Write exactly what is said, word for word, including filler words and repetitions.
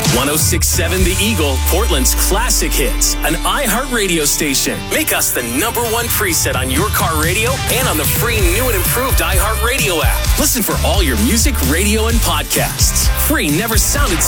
one oh six point seven The Eagle, Portland's classic hits, an iHeart radio station. Make us the number one preset on your car radio and on the free new and improved iHeart Radio app. Listen for all your music, radio, and podcasts. Free never sounded so